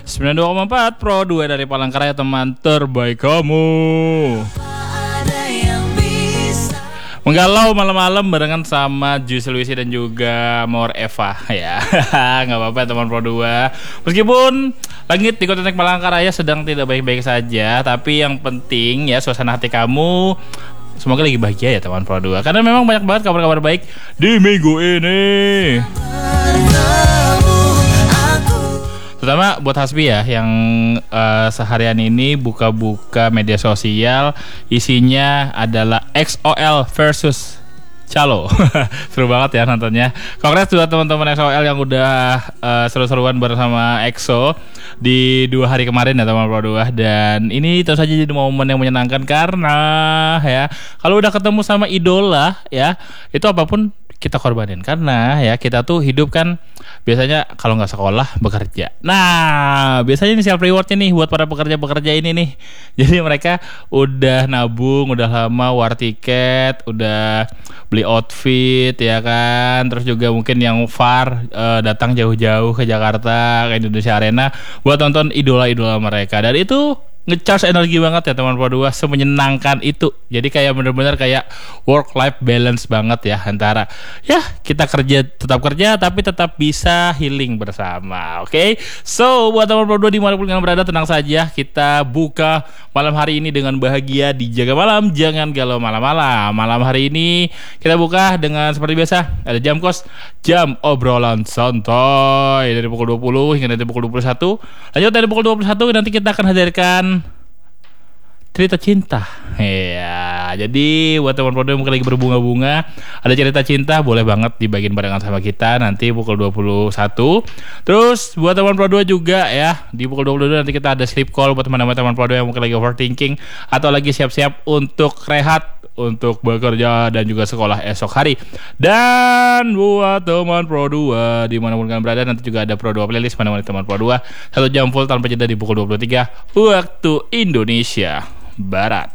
92,4 Pro 2 dari Palangkaraya, teman terbaik kamu. Menggalau malam-malam barengan sama Juicy Luisi dan juga Mawar Eva ya. Nggak apa-apa teman Pro 2. Meskipun langit di Kota Palangkaraya sedang tidak baik-baik saja, tapi yang penting ya suasana hati kamu semoga lagi bahagia ya teman Pro 2. Karena memang banyak banget kabar-kabar baik di minggu ini. Terutama buat Hasbi ya yang seharian ini buka-buka media sosial isinya adalah XOL versus Calo. Seru banget ya nontonnya. Congrats buat teman-teman XOL yang udah seru-seruan bersama EXO di 2 hari kemarin ya teman Pro 2. Dan ini tentu saja jadi momen yang menyenangkan karena ya kalau udah ketemu sama idola ya itu apapun kita korbanin, karena ya kita tuh hidup kan biasanya kalau nggak sekolah bekerja. Nah biasanya ini self rewardnya nih buat para pekerja ini nih. Jadi mereka udah nabung, udah lama war tiket, udah beli outfit ya kan. Terus juga mungkin yang far datang jauh-jauh ke Jakarta, ke Indonesia Arena buat nonton idola-idola mereka. Dan itu nge-charge energi banget ya teman Pro 2, semenyenangkan itu. Jadi kayak bener-bener kayak work life balance banget ya, antara ya kita tetap kerja tapi tetap bisa healing bersama. Oke? So buat teman Pro 2 dimanapun kalian berada, tenang saja, kita buka malam hari ini dengan bahagia di Jaga Malam, jangan galau malam-malam. Malam hari ini kita buka dengan seperti biasa, ada jam kos, jam obrolan santai dari pukul 20 hingga nanti pukul 21. Lanjut dari pukul 21 nanti kita akan hadirkan cerita cinta. Ya, jadi buat teman Pro 2 mungkin lagi berbunga-bunga, ada cerita cinta, boleh banget dibagiin barengan sama kita nanti pukul 21. Terus buat teman Pro 2 juga ya, di pukul 22 nanti kita ada sleep call buat teman-teman Pro 2 yang mungkin lagi overthinking atau lagi siap-siap untuk rehat, untuk bekerja dan juga sekolah esok hari. Dan buat teman Pro 2 dimanapun kalian berada, nanti juga ada Pro 2 playlist mana-mana teman Pro 2 1 jam full tanpa jeda di pukul 23 waktu Indonesia Barat.